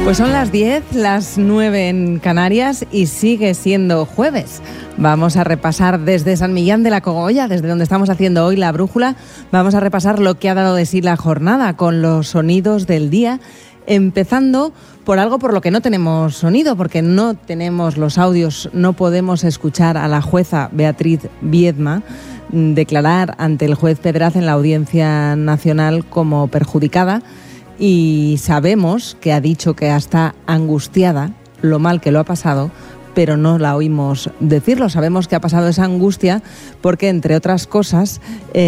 Pues son las 10, las 9 en Canarias y sigue siendo jueves. Vamos a repasar desde San Millán de la Cogolla, desde donde estamos haciendo hoy la brújula, vamos a repasar lo que ha dado de sí la jornada con los sonidos del día, empezando por algo por lo que no tenemos sonido, porque no tenemos los audios, no podemos escuchar a la jueza Beatriz Viedma declarar ante el juez Pedraz en la Audiencia Nacional como perjudicada. Y sabemos que ha dicho que está angustiada, lo mal que lo ha pasado, pero no la oímos decirlo. Sabemos que ha pasado esa angustia porque, entre otras cosas,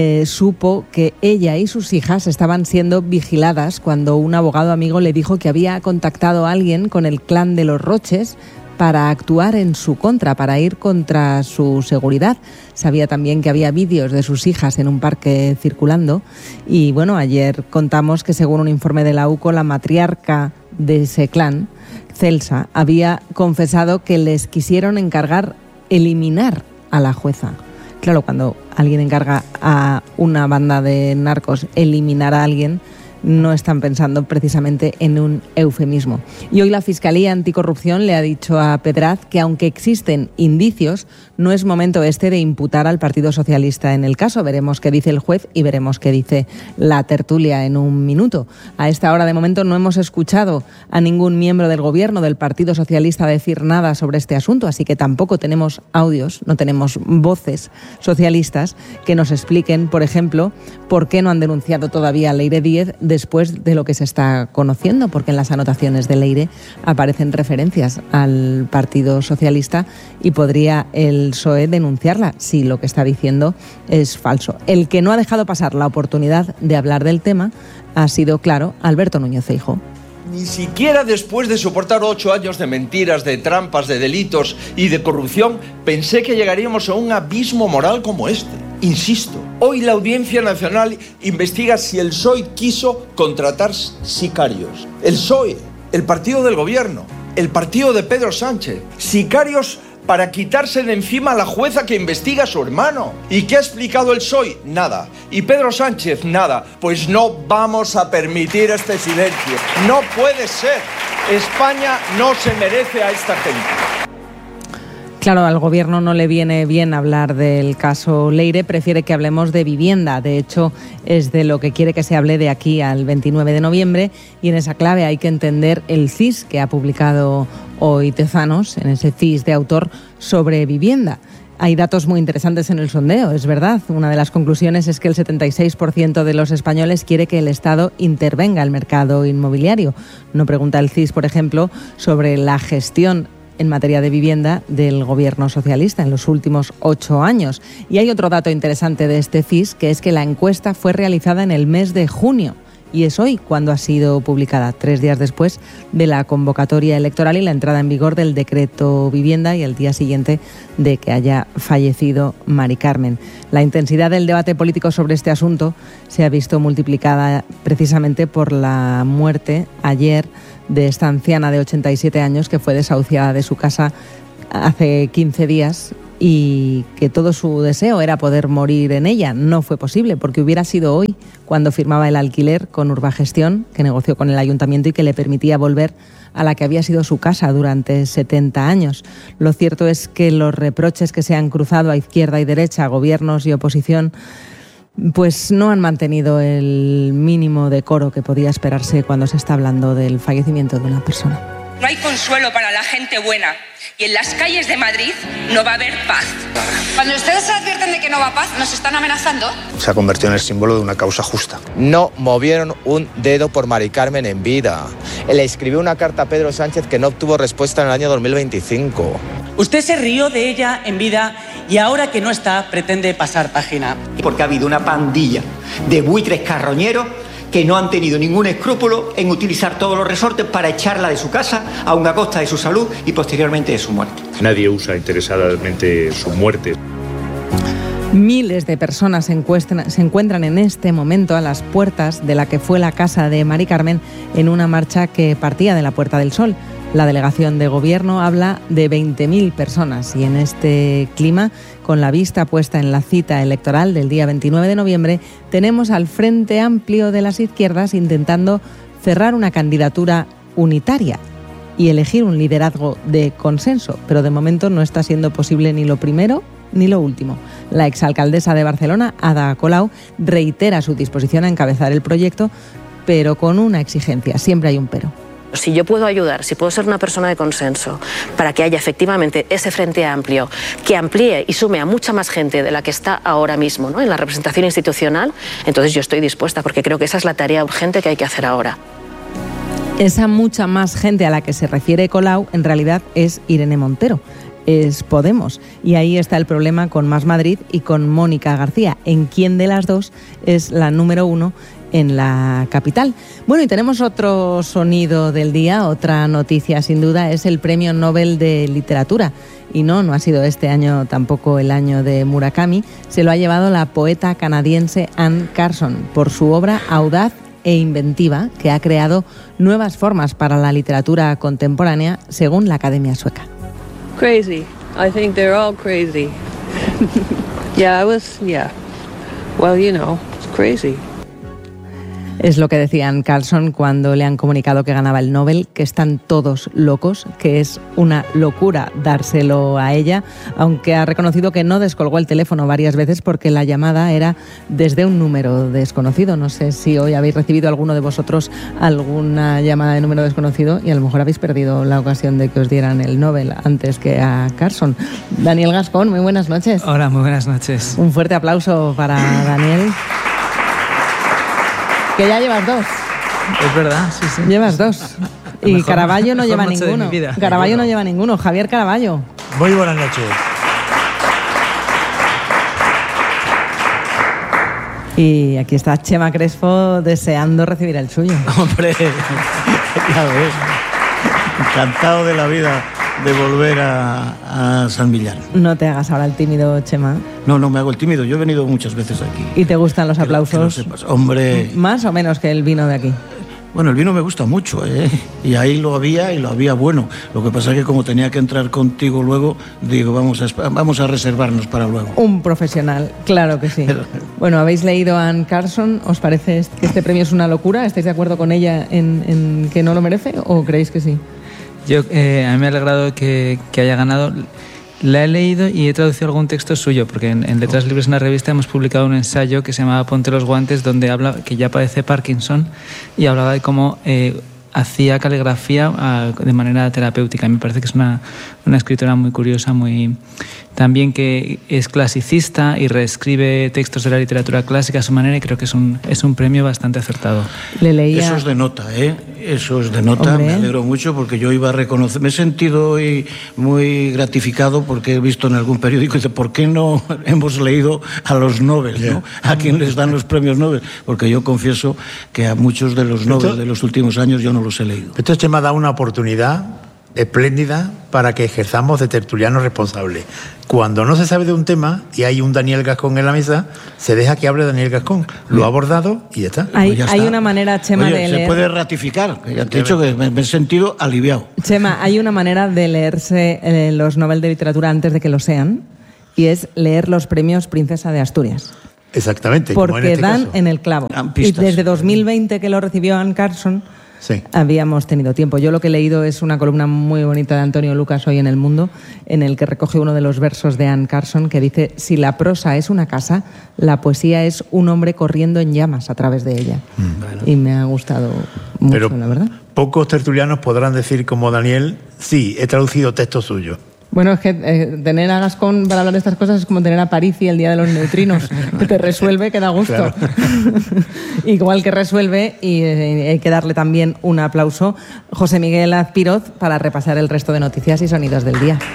supo que ella y sus hijas estaban siendo vigiladas cuando un abogado amigo le dijo que había contactado a alguien con el clan de los Roches para actuar en su contra, para ir contra su seguridad. Sabía también que había vídeos de sus hijas en un parque circulando y bueno, ayer contamos que según un informe de la UCO, la matriarca de ese clan, Celsa, había confesado que les quisieron encargar eliminar a la jueza. Claro, cuando alguien encarga a una banda de narcos eliminar a alguien, no están pensando precisamente en un eufemismo. Y hoy la Fiscalía Anticorrupción le ha dicho a Pedraz que aunque existen indicios, no es momento de imputar al Partido Socialista en el caso. Veremos qué dice el juez y veremos qué dice la tertulia en un minuto. A esta hora de momento no hemos escuchado a ningún miembro del Gobierno del Partido Socialista decir nada sobre este asunto, así que tampoco tenemos audios, no tenemos voces socialistas que nos expliquen, por ejemplo, por qué no han denunciado todavía a Leire Díez después de lo que se está conociendo, porque en las anotaciones de Leire aparecen referencias al Partido Socialista y podría el PSOE denunciarla si lo que está diciendo es falso. El que no ha dejado pasar la oportunidad de hablar del tema ha sido, claro, Alberto Núñez Feijóo. Ni siquiera después de soportar 8 años de mentiras, de trampas, de delitos y de corrupción, pensé que llegaríamos a un abismo moral como este. Insisto, hoy la Audiencia Nacional investiga si el PSOE quiso contratar sicarios. El PSOE, el partido del gobierno, el partido de Pedro Sánchez. Sicarios para quitarse de encima a la jueza que investiga a su hermano. ¿Y qué ha explicado el PSOE? Nada. ¿Y Pedro Sánchez? Nada. Pues no vamos a permitir este silencio. No puede ser. España no se merece a esta gente. Claro, al Gobierno no le viene bien hablar del caso Leire, prefiere que hablemos de vivienda. De hecho, es de lo que quiere que se hable de aquí al 29 de noviembre y en esa clave hay que entender el CIS que ha publicado hoy Tezanos, en ese CIS de autor sobre vivienda. Hay datos muy interesantes en el sondeo, es verdad. Una de las conclusiones es que el 76% de los españoles quiere que el Estado intervenga en el mercado inmobiliario. No pregunta el CIS, por ejemplo, sobre la gestión en materia de vivienda del Gobierno socialista en los últimos 8 años. Y hay otro dato interesante de este CIS, que es que la encuesta fue realizada en el mes de junio y es hoy cuando ha sido publicada, 3 días después de la convocatoria electoral y la entrada en vigor del decreto vivienda y el día siguiente de que haya fallecido Mari Carmen. La intensidad del debate político sobre este asunto se ha visto multiplicada precisamente por la muerte ayer de esta anciana de 87 años que fue desahuciada de su casa hace 15 días y que todo su deseo era poder morir en ella. No fue posible porque hubiera sido hoy cuando firmaba el alquiler con Urbagestión, que negoció con el ayuntamiento y que le permitía volver a la que había sido su casa durante 70 años. Lo cierto es que los reproches que se han cruzado a izquierda y derecha, gobiernos y oposición, pues no han mantenido el mínimo decoro que podía esperarse cuando se está hablando del fallecimiento de una persona. No hay consuelo para la gente buena y en las calles de Madrid no va a haber paz. Cuando ustedes se advierten de que no va paz, ¿nos están amenazando? Se ha convertido en el símbolo de una causa justa. No movieron un dedo por Mari Carmen en vida. Le escribió una carta a Pedro Sánchez que no obtuvo respuesta en el año 2025. Usted se rió de ella en vida y ahora que no está pretende pasar página. Porque ha habido una pandilla de buitres carroñeros que no han tenido ningún escrúpulo en utilizar todos los resortes para echarla de su casa, aun a costa de su salud y posteriormente de su muerte. Nadie usa interesadamente su muerte. Miles de personas se encuentran en este momento a las puertas de la que fue la casa de Mari Carmen en una marcha que partía de la Puerta del Sol. La delegación de gobierno habla de 20.000 personas y en este clima, con la vista puesta en la cita electoral del día 29 de noviembre, tenemos al Frente Amplio de las Izquierdas intentando cerrar una candidatura unitaria y elegir un liderazgo de consenso, pero de momento no está siendo posible ni lo primero ni lo último. La exalcaldesa de Barcelona, Ada Colau, reitera su disposición a encabezar el proyecto, pero con una exigencia, siempre hay un pero. Si yo puedo ayudar, si puedo ser una persona de consenso para que haya efectivamente ese frente amplio que amplíe y sume a mucha más gente de la que está ahora mismo, ¿no?, en la representación institucional, entonces yo estoy dispuesta, porque creo que esa es la tarea urgente que hay que hacer ahora. Esa mucha más gente a la que se refiere Colau en realidad es Irene Montero, es Podemos. Y ahí está el problema con Más Madrid y con Mónica García, en quién de las dos es la número 1 en la capital. Bueno, y tenemos otro sonido del día, otra noticia sin duda, es el Premio Nobel de Literatura. Y no ha sido este año tampoco el año de Murakami, se lo ha llevado la poeta canadiense Anne Carson por su obra audaz e inventiva, que ha creado nuevas formas para la literatura contemporánea, según la Academia Sueca. Crazy. I think they're all crazy. Well, it's crazy. Es lo que decían Carlson cuando le han comunicado que ganaba el Nobel, que están todos locos, que es una locura dárselo a ella, aunque ha reconocido que no descolgó el teléfono varias veces porque la llamada era desde un número desconocido. No sé si hoy habéis recibido alguno de vosotros alguna llamada de número desconocido y a lo mejor habéis perdido la ocasión de que os dieran el Nobel antes que a Carlson. Daniel Gascón, muy buenas noches. Hola, muy buenas noches. Un fuerte aplauso para Daniel. Que ya llevas 2. Es verdad, sí. Llevas 2. Y Caraballo no lleva ninguno. Caraballo no lleva ninguno. Javier Caraballo. Muy buenas noches. Y aquí está Chema Crespo deseando recibir el suyo. Hombre, ya ves. Encantado de la vida de volver a San Millán. No te hagas ahora el tímido, Chema. No me hago el tímido. Yo he venido muchas veces aquí. ¿Y te gustan los aplausos? Que lo sepas. Hombre. ¿Más o menos que el vino de aquí? Bueno, el vino me gusta mucho, ¿eh? Y ahí lo había bueno. Lo que pasa es que como tenía que entrar contigo luego, digo, vamos a reservarnos para luego. Un profesional, claro que sí. Bueno, ¿habéis leído a Anne Carson? ¿Os parece que este premio es una locura? ¿Estáis de acuerdo con ella en que no lo merece o creéis que sí? Yo, a mí me ha alegrado que haya ganado. La he leído y he traducido algún texto suyo, porque en Letras Libres, una revista, hemos publicado un ensayo que se llamaba Ponte los guantes, donde habla que ya padece Parkinson y hablaba de cómo hacía caligrafía de manera terapéutica. Me parece que es una escritora muy curiosa, también que es clasicista y reescribe textos de la literatura clásica a su manera, y creo que es un premio bastante acertado. Le leía... Eso es de nota, ¿eh? Eso es de nota. Hombre. Me alegro mucho porque yo iba a reconocer... Me he sentido hoy muy gratificado porque he visto en algún periódico, dice, ¿por qué no hemos leído a los Nobel, ¿no? ¿A quién les dan los premios Nobel? Porque yo confieso que a muchos de los Nobel de los últimos años yo no los he leído. Esto me ha dado una oportunidad espléndida para que ejerzamos de tertulianos responsables. Cuando no se sabe de un tema y hay un Daniel Gascón en la mesa, se deja que hable Daniel Gascón. Lo ha abordado y ya está. Hay una manera, Chema, de leer... Se puede ratificar. Ya te he dicho que me he sentido aliviado. Chema, hay una manera de leerse los Nobel de Literatura antes de que lo sean, y es leer los premios Princesa de Asturias. Exactamente. Porque como en este dan caso. En el clavo. Y desde 2020 que lo recibió Anne Carson... Sí. Habíamos tenido tiempo. Yo lo que he leído es una columna muy bonita de Antonio Lucas hoy en El Mundo, en el que recoge uno de los versos de Anne Carson que dice: si la prosa es una casa, la poesía es un hombre corriendo en llamas a través de ella. Bueno. Y me ha gustado mucho, pero la verdad. Pocos tertulianos podrán decir como Daniel, sí, he traducido textos suyos. Bueno, es que tener a Gascón para hablar de estas cosas es como tener a Parisi el día de los neutrinos, que te resuelve, que da gusto. Claro. Igual que resuelve, y hay que darle también un aplauso, José Miguel Azpiroz, para repasar el resto de noticias y sonidos del día.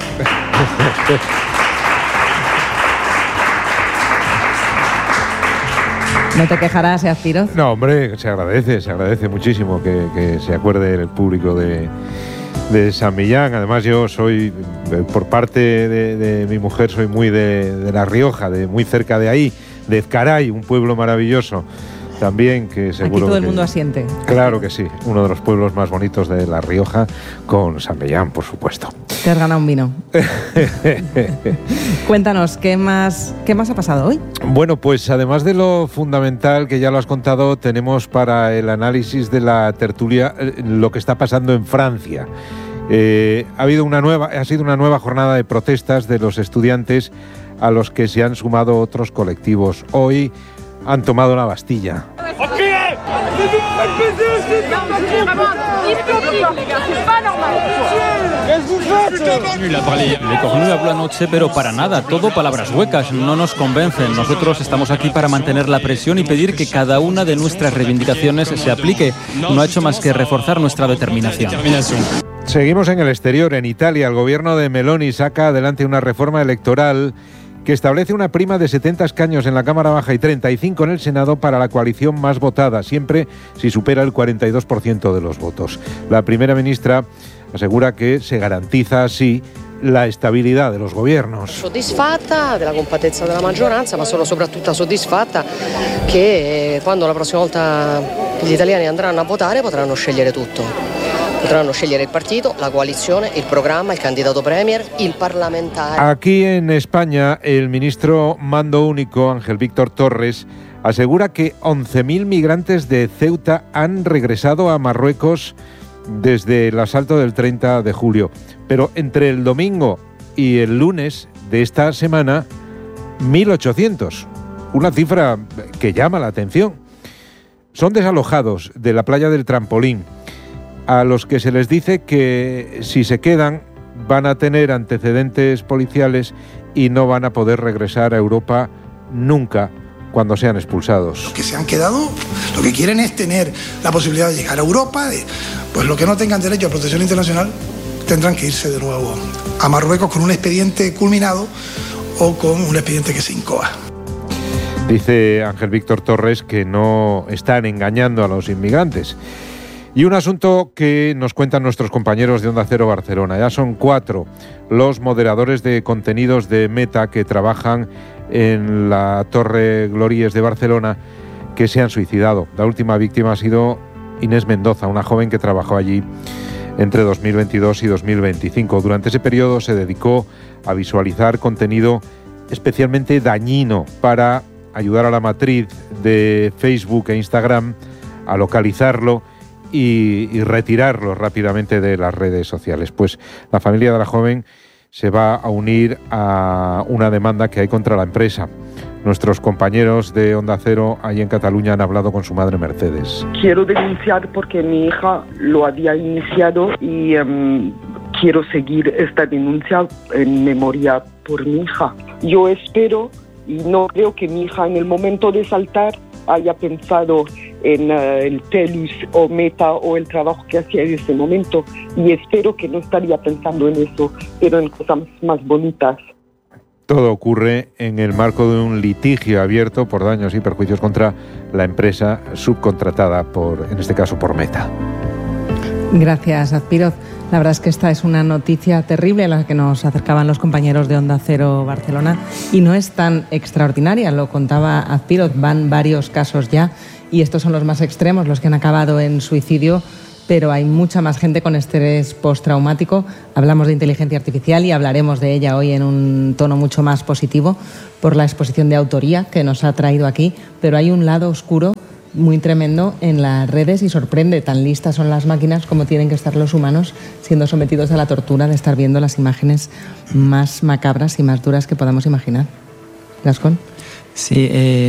¿No te quejarás, Azpiroz? No, hombre, se agradece muchísimo que se acuerde el público de San Millán. Además, yo soy, por parte de mi mujer, soy muy de La Rioja, muy cerca de ahí, de Ezcaray, un pueblo maravilloso también, que seguro aquí todo el mundo asiente. Claro que sí, uno de los pueblos más bonitos de La Rioja, con San Millán, por supuesto. Te has ganado un vino. Cuéntanos, ¿qué más ha pasado hoy? Bueno, pues además de lo fundamental que ya lo has contado, tenemos para el análisis de la tertulia lo que está pasando en Francia. Ha sido una nueva jornada de protestas de los estudiantes a los que se han sumado otros colectivos. Hoy han tomado la Bastilla. Le cornuda anoche, pero para nada, todo palabras huecas, no nos convencen. Nosotros estamos aquí para mantener la presión y pedir que cada una de nuestras reivindicaciones se aplique. No ha hecho más que reforzar nuestra determinación. Seguimos en el exterior. En Italia, el gobierno de Meloni saca adelante una reforma electoral que establece una prima de 70 escaños en la Cámara Baja y 35 en el Senado para la coalición más votada, siempre si supera el 42% de los votos. La primera ministra asegura que se garantiza así la estabilidad de los gobiernos. Soddisfatta della compattezza della maggioranza, ma sono soprattutto soddisfatta che quando la prossima volta gli italiani andranno a votare potranno scegliere tutto. Potranno scegliere il partito, la coalizione, il programma, il candidato premier, il parlamentare. Aquí en España, el ministro mando único, Ángel Víctor Torres, asegura que 11.000 migrantes de Ceuta han regresado a Marruecos desde el asalto del 30 de julio. Pero entre el domingo y el lunes de esta semana, 1.800. Una cifra que llama la atención. Son desalojados de la playa del Trampolín, a los que se les dice que si se quedan van a tener antecedentes policiales y no van a poder regresar a Europa nunca cuando sean expulsados. Los que se han quedado lo que quieren es tener la posibilidad de llegar a Europa, pues los que no tengan derecho a protección internacional tendrán que irse de nuevo a Marruecos con un expediente culminado o con un expediente que se incoa. Dice Ángel Víctor Torres que no están engañando a los inmigrantes. Y un asunto que nos cuentan nuestros compañeros de Onda Cero Barcelona. Ya son 4 los moderadores de contenidos de Meta que trabajan en la Torre Glorias de Barcelona que se han suicidado. La última víctima ha sido Inés Mendoza, una joven que trabajó allí entre 2022 y 2025. Durante ese periodo se dedicó a visualizar contenido especialmente dañino para ayudar a la matriz de Facebook e Instagram a localizarlo y retirarlo rápidamente de las redes sociales. Pues la familia de la joven se va a unir a una demanda que hay contra la empresa. Nuestros compañeros de Onda Cero ahí en Cataluña han hablado con su madre Mercedes. Quiero denunciar porque mi hija lo había iniciado y quiero seguir esta denuncia en memoria por mi hija. Yo espero y no creo que mi hija en el momento de saltar haya pensado en el Telus o Meta o el trabajo que hacía en ese momento, y espero que no estaría pensando en eso, pero en cosas más bonitas. Todo ocurre en el marco de un litigio abierto por daños y perjuicios contra la empresa subcontratada en este caso por Meta. Gracias, Azpiroz. La verdad es que esta es una noticia terrible a la que nos acercaban los compañeros de Onda Cero Barcelona y no es tan extraordinaria, lo contaba Azpiroz, van varios casos ya y estos son los más extremos, los que han acabado en suicidio, pero hay mucha más gente con estrés postraumático. Hablamos de inteligencia artificial y hablaremos de ella hoy en un tono mucho más positivo por la exposición de autoría que nos ha traído aquí, pero hay un lado oscuro muy tremendo en las redes y sorprende. Tan listas son las máquinas como tienen que estar los humanos siendo sometidos a la tortura de estar viendo las imágenes más macabras y más duras que podamos imaginar. Gascón. Sí,